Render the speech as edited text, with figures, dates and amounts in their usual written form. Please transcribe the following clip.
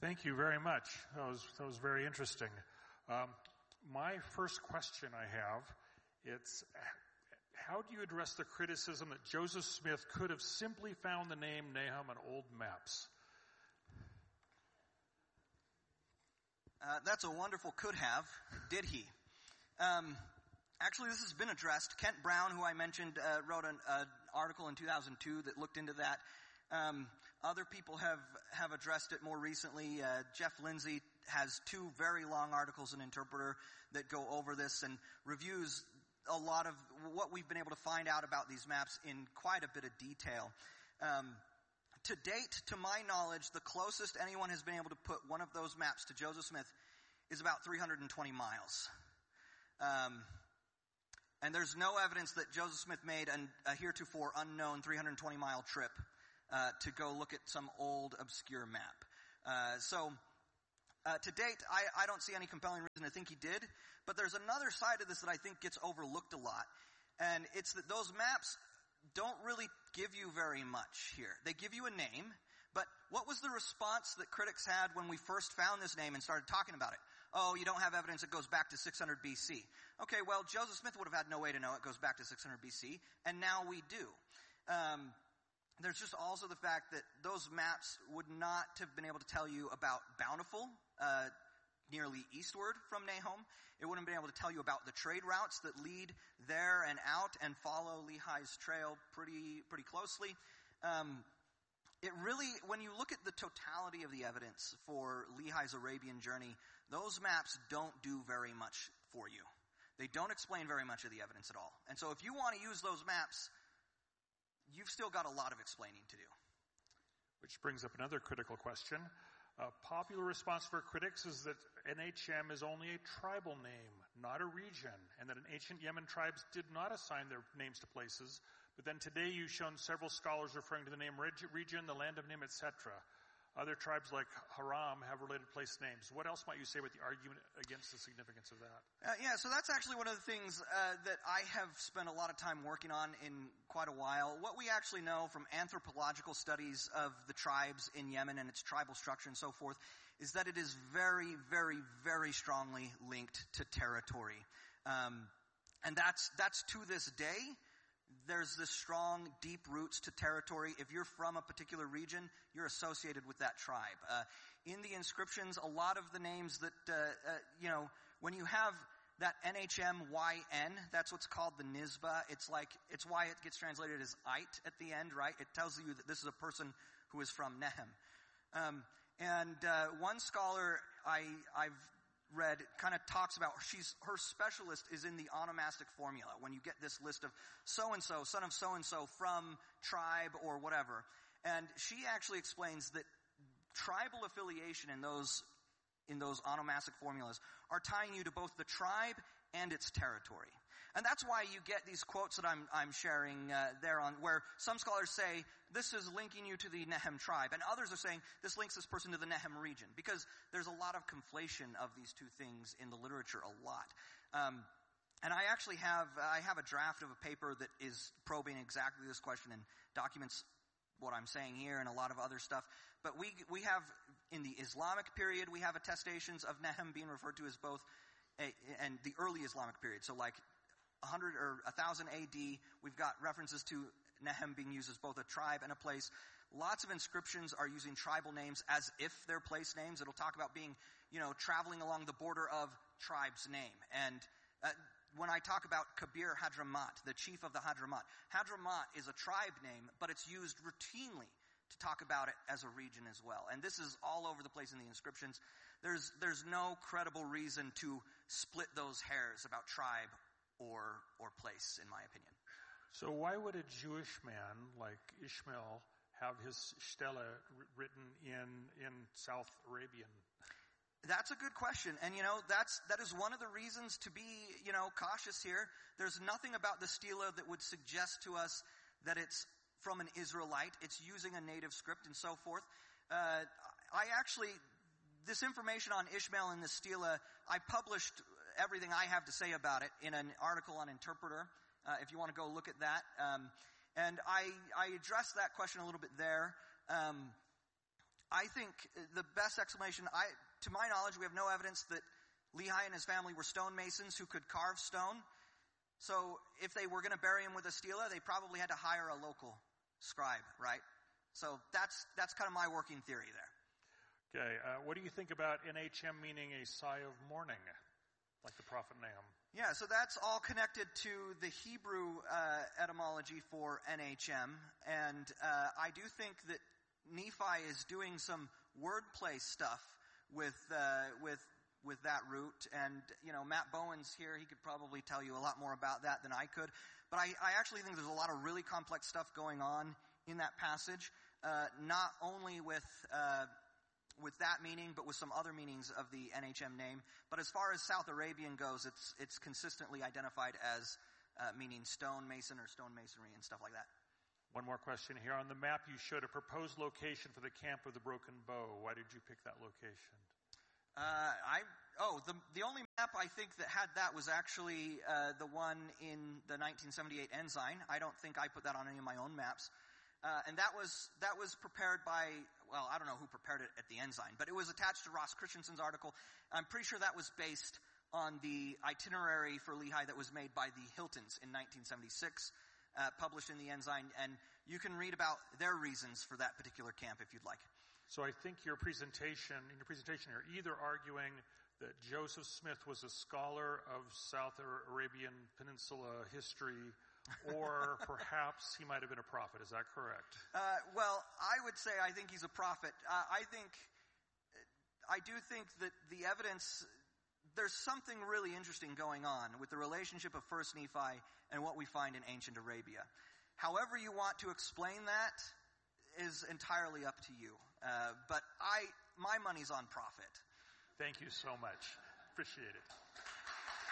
Thank you very much. That was very interesting. My first question I have, it's how do you address the criticism that Joseph Smith could have simply found the name Nahum on old maps? That's a wonderful could have. Did he? Actually, this has been addressed. Kent Brown, who I mentioned, wrote an article in 2002 that looked into that. Other people have addressed it more recently. Jeff Lindsay has 2 very long articles in Interpreter that go over this and reviews a lot of what we've been able to find out about these maps in quite a bit of detail. To date, to my knowledge, the closest anyone has been able to put one of those maps to Joseph Smith is about 320 miles. And there's no evidence that Joseph Smith made a heretofore unknown 320-mile trip to go look at some old, obscure map. To date, I don't see any compelling reason to think he did. But there's another side of this that I think gets overlooked a lot. And it's that those maps don't really give you very much here. They give you a name, but what was the response that critics had when we first found this name and started talking about it? Oh, you don't have evidence it goes back to 600 BC. Okay, well, Joseph Smith would have had no way to know it goes back to 600 BC, and now we do. There's just also the fact that those maps would not have been able to tell you about Bountiful, nearly eastward from Nahum. It wouldn't have been able to tell you about the trade routes that lead there and out and follow Lehi's trail pretty closely. It really, when you look at the totality of the evidence for Lehi's Arabian journey, those maps don't do very much for you. They don't explain very much of the evidence at all. And so if you want to use those maps, you've still got a lot of explaining to do. Which brings up another critical question. A popular response for critics is that NHM is only a tribal name, not a region, and that ancient Yemen tribes did not assign their names to places. But then today you've shown several scholars referring to the name region, the land of Nim, etc. Other tribes like Haram have related place names. What else might you say about the argument against the significance of that? So that's actually one of the things that I have spent a lot of time working on in quite a while. What we actually know from anthropological studies of the tribes in Yemen and its tribal structure and so forth is that it is very, very, very strongly linked to territory. And that's to this day. There's this strong, deep roots to territory. If you're from a particular region, you're associated with that tribe. In the inscriptions, a lot of the names that, when you have that NHMYN, that's what's called the Nisba. It's why it gets translated as Ite at the end, right? It tells you that this is a person who is from Nehem. One scholar I've read kind of talks about her specialist is in the onomastic formula. When you get this list of so-and-so, son of so-and-so from tribe or whatever. And she actually explains that tribal affiliation in those onomastic formulas are tying you to both the tribe and its territory. And that's why you get these quotes that I'm sharing there on, where some scholars say, this is linking you to the Nehem tribe, and others are saying, this links this person to the Nehem region, because there's a lot of conflation of these two things in the literature, a lot. And I actually have a draft of a paper that is probing exactly this question and documents what I'm saying here and a lot of other stuff. But we have, in the Islamic period, we have attestations of Nehem being referred to as both, and the early Islamic period. So like 100 or 1000 AD, we've got references to Nehem being used as both a tribe and a place. Lots of inscriptions are using tribal names as if they're place names. It'll talk about being, traveling along the border of tribe's name. And when I talk about Kabir Hadramat, the chief of the Hadramat, Hadramat is a tribe name, but it's used routinely to talk about it as a region as well. And this is all over the place in the inscriptions. There's no credible reason to split those hairs about tribe or place, in my opinion. So why would a Jewish man like Ishmael have his stela written in South Arabian? That's a good question. And, that is one of the reasons to be, cautious here. There's nothing about the stela that would suggest to us that it's from an Israelite. It's using a native script and so forth. This information on Ishmael and the stela, I published everything I have to say about it in an article on Interpreter, if you want to go look at that. And I addressed that question a little bit there. I think the best explanation, to my knowledge, we have no evidence that Lehi and his family were stonemasons who could carve stone. So if they were going to bury him with a stela, they probably had to hire a local scribe, right? So that's kind of my working theory there. Okay, what do you think about NHM meaning a sigh of mourning, like the prophet Nahum? Yeah, so that's all connected to the Hebrew etymology for NHM, and I do think that Nephi is doing some wordplay stuff with that root, and Matt Bowen's here. He could probably tell you a lot more about that than I could. But I actually think there's a lot of really complex stuff going on in that passage, not only with that meaning, but with some other meanings of the NHM name. But as far as South Arabian goes, it's consistently identified as meaning stonemason or stonemasonry and stuff like that. One more question here. On the map, you showed a proposed location for the Camp of the Broken Bow. Why did you pick that location? The only map I think that had that was actually the one in the 1978 Ensign. I don't think I put that on any of my own maps. And that was prepared by, well, I don't know who prepared it at the Ensign, but it was attached to Ross Christensen's article. I'm pretty sure that was based on the itinerary for Lehi that was made by the Hiltons in 1976, published in the Ensign, and you can read about their reasons for that particular camp if you'd like. So I think in your presentation, you're either arguing that Joseph Smith was a scholar of South Arabian Peninsula history, or perhaps he might have been a prophet. Is that correct? Well, I would say I think he's a prophet. I do think that the evidence, there's something really interesting going on with the relationship of First Nephi and what we find in ancient Arabia. However you want to explain that is entirely up to you. But my money's on prophet. Thank you so much. Appreciate it.